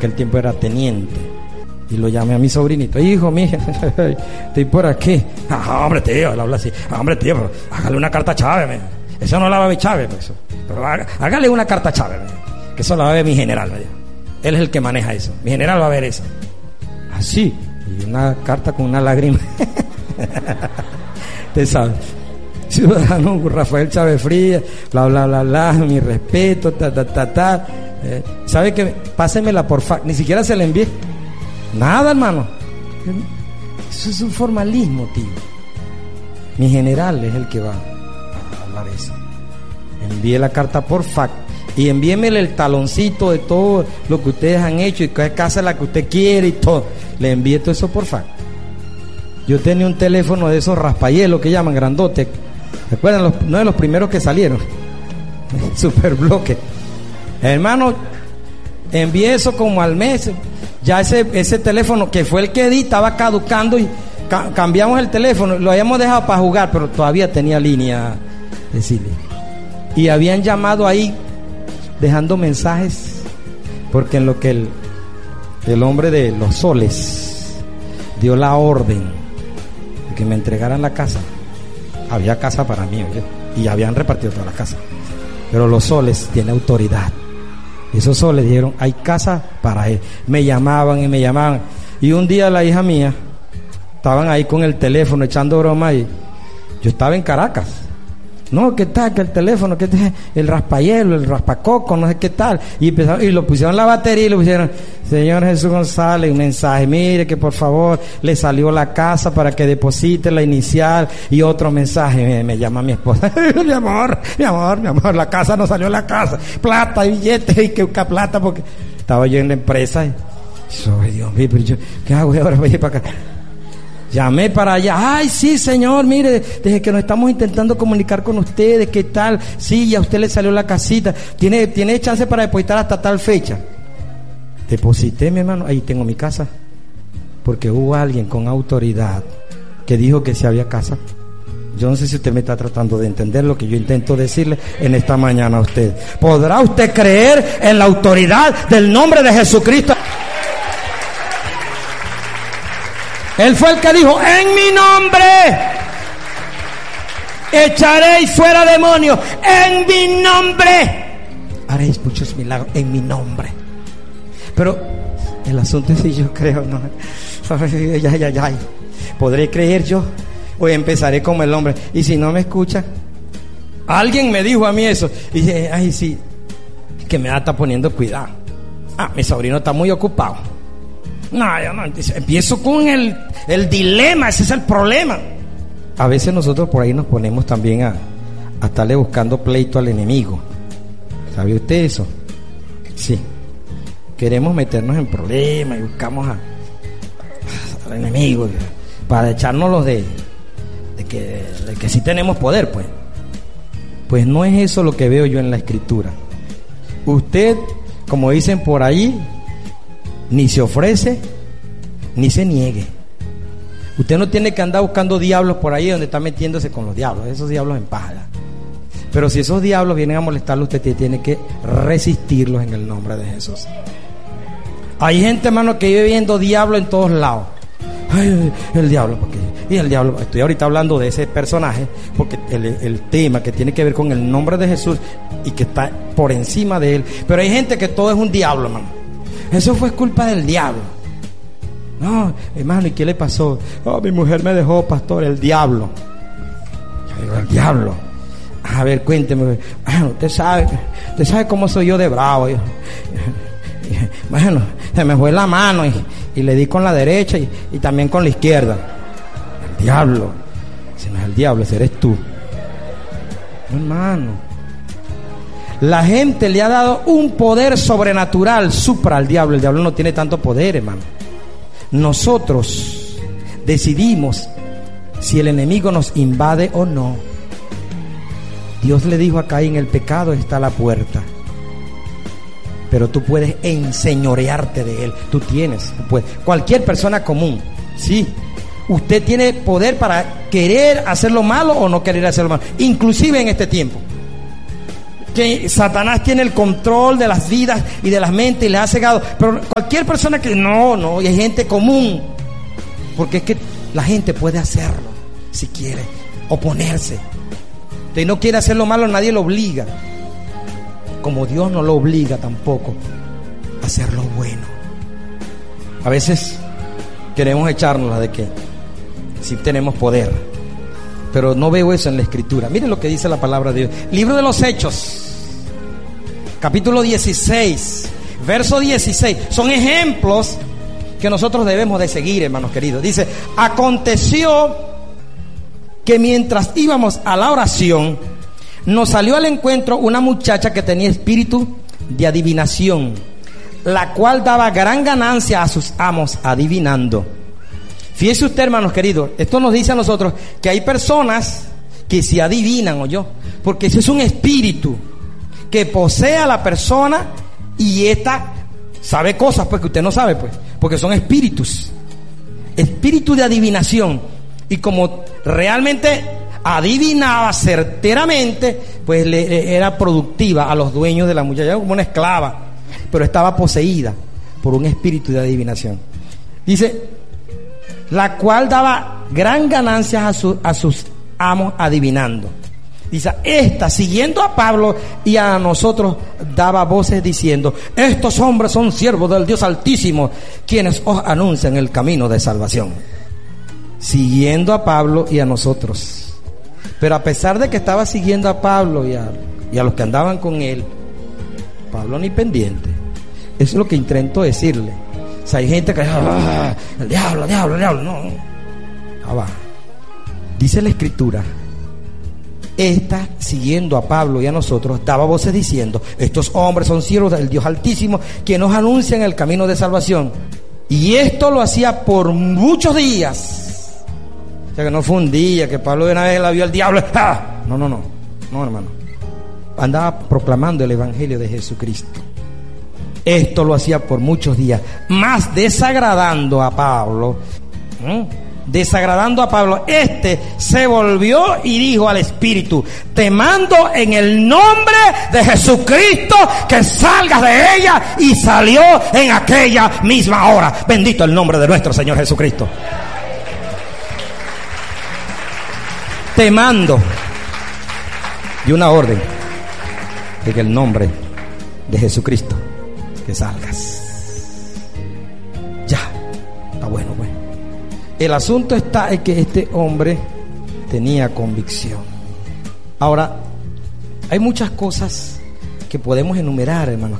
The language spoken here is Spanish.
aquel tiempo era teniente. Y lo llamé a mi sobrinito: hijo, mija, estoy por aquí. Hombre, tío, él habla así. Hombre, tío, pero hágale una carta a Chávez, me. Eso no la va a ver Chávez, pues. Pero hágale una carta a Chávez, me. Que eso la va a ver mi general, me dijo. Él es el que maneja eso. Mi general va a ver eso. Así. Y una carta con una lágrima. Usted sabe. Ciudadano Rafael Chávez Frías, bla, bla, bla, bla, mi respeto, ¿sabe qué? Pásemela por fax. Ni siquiera se la envié. Nada, hermano. Eso es un formalismo, tío. Mi general es el que va a hablar eso. Envíe la carta por fax y envíeme el taloncito de todo lo que ustedes han hecho y qué casa es la que usted quiere y todo. Le envíe todo eso por fax. Yo tenía un teléfono de esos raspayelos que llaman grandote. ¿Recuerdan? Uno de los primeros que salieron. Superbloque. Hermano, envié eso como al mes. Ya ese teléfono que fue el que di estaba caducando y cambiamos el teléfono. Lo habíamos dejado para jugar, pero todavía tenía línea, decirle. Y habían llamado ahí dejando mensajes, porque en lo que el hombre de los soles dio la orden de que me entregaran la casa, había casa para mí, ¿oye? Y habían repartido todas las casas, pero los soles tienen autoridad. Y esos soles dijeron: hay casa para él. Me llamaban y un día la hija mía estaban ahí con el teléfono echando broma y yo estaba en Caracas. No, ¿qué tal? Que el teléfono, que el raspayelo, el raspacoco, no sé qué tal. Y lo pusieron en la batería y le pusieron: señor Jesús González, un mensaje, mire que por favor le salió la casa para que deposite la inicial. Y otro mensaje, me llama mi esposa: mi amor, la casa no salió, la casa, plata y billetes, y que busca plata, porque estaba yo en la empresa y ay, Dios mío, pero yo, ¿qué hago ahora? Voy a ir para acá. Llamé para allá: ay, sí, señor, mire, desde que nos estamos intentando comunicar con ustedes, ¿qué tal? Sí, ya a usted le salió la casita, tiene chance para depositar hasta tal fecha. Deposité, mi hermano, ahí tengo mi casa, porque hubo alguien con autoridad que dijo que sí había casa. Yo no sé si usted me está tratando de entender lo que yo intento decirle en esta mañana a usted. ¿Podrá usted creer en la autoridad del nombre de Jesucristo? Él fue el que dijo: en mi nombre echaréis fuera demonios, en mi nombre haréis muchos milagros, en mi nombre. Pero el asunto es si yo creo, no. Ay. ¿Podré creer yo? O empezaré como el hombre. Y si no me escucha, alguien me dijo a mí eso y dije: ay, sí, que me está poniendo cuidado. Mi sobrino está muy ocupado. No, yo no empiezo con el dilema. Ese es el problema. A veces nosotros por ahí nos ponemos también a estarle buscando pleito al enemigo. ¿Sabe usted eso? Sí. Queremos meternos en problemas y buscamos al enemigo para echárnoslos de que sí tenemos poder, pues. Pues no es eso lo que veo yo en la Escritura. Usted, como dicen por ahí, ni se ofrece ni se niegue. Usted no tiene que andar buscando diablos por ahí donde está metiéndose con los diablos. Esos diablos en paja. Pero si esos diablos vienen a molestarlo, usted tiene que resistirlos en el nombre de Jesús. Hay gente, hermano, que vive viendo diablo en todos lados. Ay, el diablo, porque y el diablo, estoy ahorita hablando de ese personaje, porque el tema que tiene que ver con el nombre de Jesús y que está por encima de él. Pero hay gente que todo es un diablo, hermano. Eso fue culpa del diablo. No, hermano, ¿y qué le pasó? Mi mujer me dejó, pastor, el diablo. Yo digo: el diablo. A ver, cuénteme. Bueno, usted sabe cómo soy yo de bravo. Bueno, se me fue la mano y le di con la derecha y también con la izquierda. El diablo. Si no es el diablo, ese eres tú. No, hermano. La gente le ha dado un poder sobrenatural supra al diablo. El diablo no tiene tanto poder, hermano. Nosotros decidimos si el enemigo nos invade o no. Dios le dijo a Caín: el pecado está a la puerta, pero tú puedes enseñorearte de él. Tú puedes. Cualquier persona común, sí, usted tiene poder para querer hacer lo malo o no querer hacer lo malo, inclusive en este tiempo. que Satanás tiene el control de las vidas y de las mentes y les ha cegado. Pero cualquier persona que no, y hay gente común, porque es que la gente puede hacerlo si quiere, oponerse. Si no quiere hacer lo malo, nadie lo obliga, como Dios no lo obliga tampoco a hacer lo bueno. A veces queremos echárnosla de que sí tenemos poder, pero no veo eso en la Escritura. Miren lo que dice la palabra de Dios. Libro de los Hechos, capítulo 16, verso 16. Son ejemplos que nosotros debemos de seguir, hermanos queridos. Dice: aconteció que mientras íbamos a la oración, nos salió al encuentro una muchacha que tenía espíritu de adivinación, la cual daba gran ganancia a sus amos adivinando. Fíjese usted, hermanos queridos, esto nos dice a nosotros que hay personas que se adivinan, ¿o yo? Porque ese es un espíritu que posee a la persona y esta sabe cosas pues que usted no sabe, pues, porque son espíritus, espíritu de adivinación. Y como realmente adivinaba certeramente, pues le era productiva a los dueños de la muchacha, como una esclava, pero estaba poseída por un espíritu de adivinación. Dice: la cual daba gran ganancia a sus amos adivinando. Dice: esta, siguiendo a Pablo y a nosotros, daba voces diciendo: estos hombres son siervos del Dios Altísimo, quienes os anuncian el camino de salvación. Siguiendo a Pablo y a nosotros. Pero a pesar de que estaba siguiendo a Pablo y a los que andaban con él, Pablo ni pendiente. Eso es lo que intento decirle. O sea, hay gente que el diablo, no. Va. Dice la Escritura: esta, siguiendo a Pablo y a nosotros, daba voces diciendo: estos hombres son siervos del Dios Altísimo, que nos anuncian el camino de salvación. Y esto lo hacía por muchos días. O sea, que no fue un día que Pablo de una vez la vio al diablo. ¡Ah! No, hermano. Andaba proclamando el evangelio de Jesucristo. Esto lo hacía por muchos días, más desagradando a Pablo. Este se volvió y dijo al espíritu: te mando en el nombre de Jesucristo que salgas de ella, y salió en aquella misma hora. Bendito el nombre de nuestro Señor Jesucristo. Te mando, y una orden, en el nombre de Jesucristo, que salgas. Ya, está bueno, pues. El asunto está en que este hombre tenía convicción. Ahora, hay muchas cosas que podemos enumerar, hermanos.